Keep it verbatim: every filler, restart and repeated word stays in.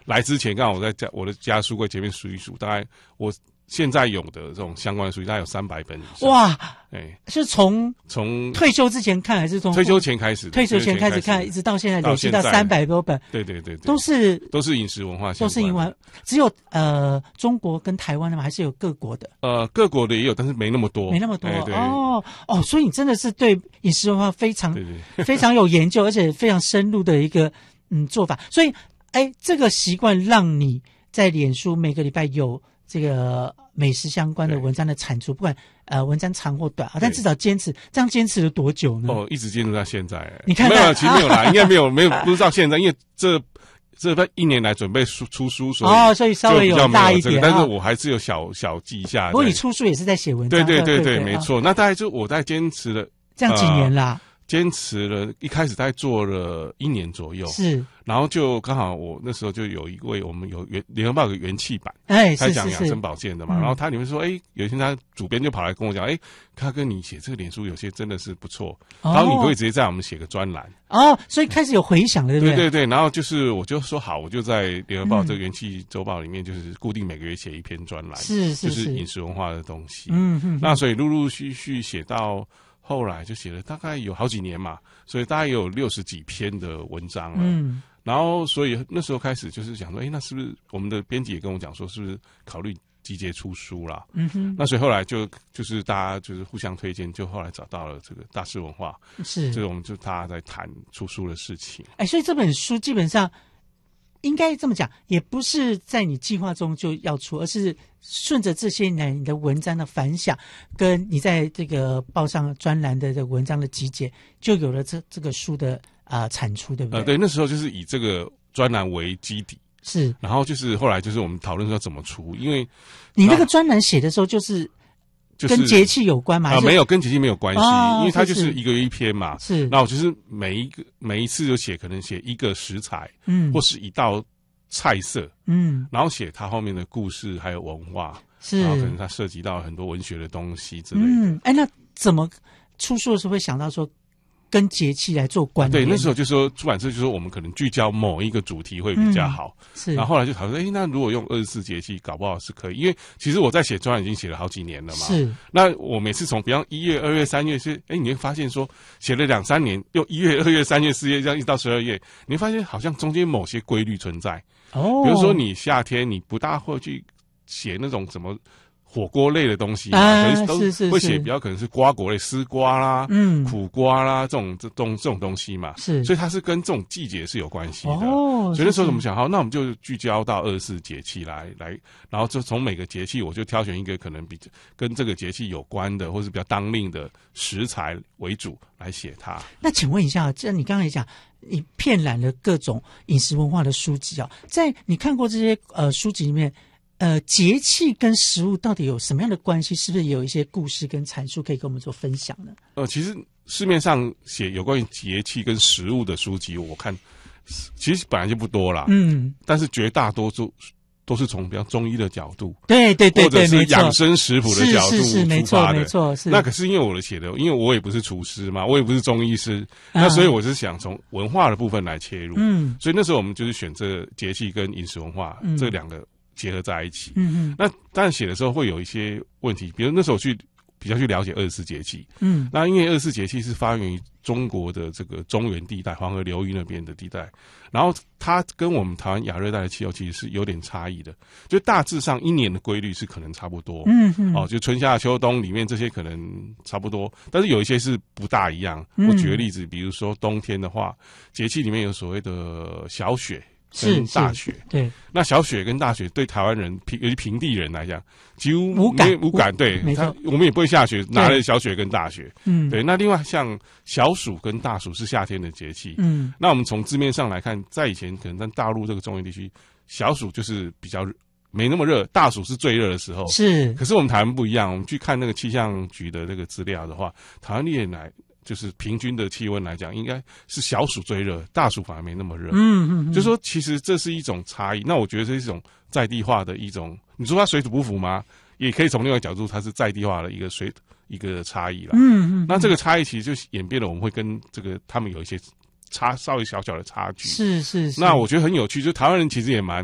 来之前，刚好我在家我的家书柜前面数一数，大概我现在有的这种相关的书籍，大概有三百本以上。 哇， 哎、欸， 是从从退休之前看，还是从退休前开始？ 退休前开始看，一直到现在累积到三百多本。 对对 对, 对， 都是都是饮食文化相关的， 都是饮食，只有呃中国跟台湾的吗？还是有各国的？ 呃，各国的也有，但是没那么多， 没那么多。 欸、 哦哦，所以你真的是对饮食文化非常对对非常有研究，而且非常深入的一个嗯做法。所以，哎，这个习惯让你在脸书每个礼拜有这个美食相关的文章的产出，不管呃文章长或短啊，但至少坚持，这样坚持了多久呢？ 哦，一直坚持到现在。 你看， 没有，其实没有啦，啊、应该没有，没有，不是到现在，因为这这一年来准备出出书，所以哦，所以稍微有大一点， 这个、但是我还是有小小记一下。 不过你出书也是在写文章， 对对对 对, 对, 对，没错。那大概就我在坚持了这样几年啦。呃坚持了，一开始大概做了一年左右， 是， 然后就刚好我那时候就有一位我们有元联合报有个元气版， 哎， 他讲养生保健的嘛， 嗯、 然后他里面说，哎，有一天他主编就跑来跟我讲，哎，他跟你写这个脸书有些真的是不错， 哦、 然后你可以直接在我们写个专栏哦，所以开始有回响了，对不对？ 对对对，然后就是我就说好，我就在联合报这个元气周报里面，就是固定每个月写一篇专栏， 是是就是饮食文化的东西， 嗯嗯， 那所以陆陆续续写到。后来就写了大概有好几年嘛，所以大概有六十几篇的文章了。嗯，然后所以那时候开始就是想说，哎，那是不是我们的编辑也跟我讲说，是不是考虑集结出书啦？嗯哼。那所以后来就就是大家就是互相推荐，就后来找到了这个大师文化， 是， 就是我们就大家在谈出书的事情。 哎，所以这本书基本上应该这么讲，也不是在你计划中就要出，而是顺着这些年你的文章的反响，跟你在这个报上专栏的这个文章的集结，就有了这这个书的啊、呃、产出，对不对？ 呃，对，那时候就是以这个专栏为基底， 是， 然后就是后来就是我们讨论说怎么出，因为你那个专栏写的时候就是跟节气有关嘛？ 啊、呃，没有跟节气没有关系、 哦， 因为它就是一个月一篇嘛。 是， 那我就是每一个每一次就写，可能写一个食材，嗯，或是一道菜色，嗯，然后写它后面的故事还有文化， 是， 然后可能它涉及到很多文学的东西之类的。 嗯，哎，那怎么出书的时候会想到说跟节气来做关联？ 对，那时候就说出版社就说我们可能聚焦某一个主题会比较好。嗯、 是， 然后后来就讨论，哎，那如果用二十四节气，搞不好是可以，因为其实我在写专栏已经写了好几年了嘛。 是， 那我每次从比方一月、二月、三月是，哎，你会发现说写了两三年，用一月、二月、三月、四月这样一直到十二月，你会发现好像中间某些规律存在。 哦， 比如说你夏天你不大会去写那种什么火锅类的东西嘛， 啊、 可是都会写比较可能是瓜果类，丝瓜啦、嗯、苦瓜啦这种这种这种东西嘛， 是， 所以它是跟这种季节是有关系的。 哦， 所以那时候我们想，好，那我们就聚焦到二十四节气来来，然后就从每个节气，我就挑选一个可能比跟这个节气有关的，或是比较当令的食材为主来写它。 那请问一下，这你刚才讲。你遍览了各种饮食文化的书籍啊，在你看过这些呃书籍里面，呃，节气跟食物到底有什么样的关系？是不是有一些故事跟阐述可以跟我们做分享呢？ 呃，其实市面上写有关于节气跟食物的书籍，我看其实本来就不多啦，嗯，但是绝大多数都是从比较中医的角度， 对对对对， 或者是养生食谱的角度出发的， 是是是，没错没错，是。 那可是因为我的写的，因为我也不是厨师嘛，我也不是中医师，啊、那所以我是想从文化的部分来切入，嗯，所以那时候我们就是选这节气跟饮食文化、嗯、这两个结合在一起，嗯嗯。那当然写的时候会有一些问题，比如那时候我去比较去了解二十四节气，嗯，那因为二十四节气是发源于中国的这个中原地带，黄河流域那边的地带，然后它跟我们台湾亚热带的气候其实是有点差异的，就大致上一年的规律是可能差不多，嗯嗯，哦，就春夏秋冬里面这些可能差不多，但是有一些是不大一样。我举个例子，比如说冬天的话，节气里面有所谓的小雪跟大雪， 对， 那小雪跟大雪对台湾人，尤其平地人来讲，几乎无感无感，对， 没错， 我们也不会下雪，拿了小雪跟大雪， 嗯， 对。那另外像小暑跟大暑是夏天的节气，嗯，那我们从字面上来看，在以前可能在大陆这个中原地区，小暑就是比较没那么热，大暑是最热的时候， 是。 可是我们台湾不一样，我们去看那个气象局的那个资料的话，台湾历年来就是平均的气温来讲，应该是小暑最热，大暑反而没那么热。嗯嗯，就说其实这是一种差异。那我觉得这是一种在地化的一种，你说它水土不服吗？也可以从另外一个角度，它是在地化的一个水一个差异啦。嗯嗯，那这个差异其实就演变了，我们会跟这个他们有一些差稍微小小的差距。 是是是。 那我觉得很有趣，就是台湾人其实也蛮